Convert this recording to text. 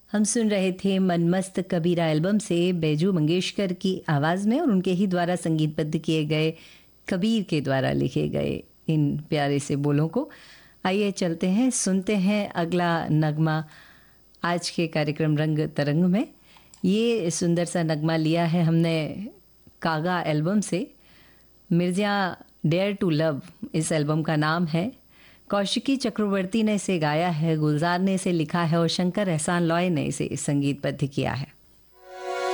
हम सुन रहे थे मनमस्त कबीरा एल्बम से बैजू मंगेशकर की आवाज़ में और उनके ही द्वारा संगीतबद्ध किए गए कबीर के द्वारा लिखे गए इन प्यारे से बोलों को। आइए चलते हैं, सुनते हैं अगला नगमा आज के कार्यक्रम रंग तरंग में। ये सुंदर सा नगमा लिया है हमने कागा एल्बम से। मिर्जा डेयर टू लव इस एल्बम का नाम है। कौशिकी चक्रवर्ती ने इसे गाया है, गुलजार ने इसे लिखा है और शंकर एहसान लॉय ने इसे संगीतबद्ध किया है।